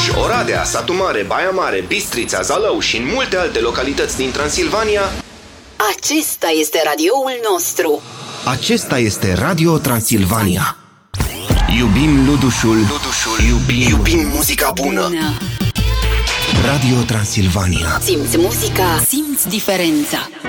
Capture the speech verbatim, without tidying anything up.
Cluj, Oradea, Satu Mare, Baia Mare, Bistrița, Zalău și în multe alte localități din Transilvania. Acesta este radioul nostru. Acesta este Radio Transilvania. Iubim Ludușul, Ludușul. Iubim, iubim muzica bună. bună. Radio Transilvania. Simți muzica, simți diferența.